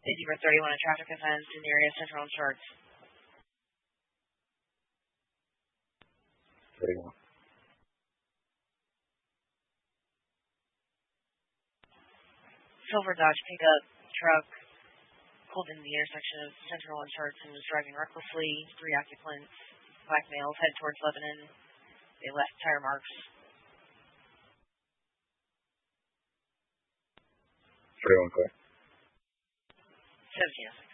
Busy for 31 a traffic offense in the area of Central and Sharks. 31. Silver Dodge pickup truck pulled into the intersection of Central and Sharks and was driving recklessly. 3 occupants, black males, head towards Lebanon. They left tire marks. 31 clear. 17.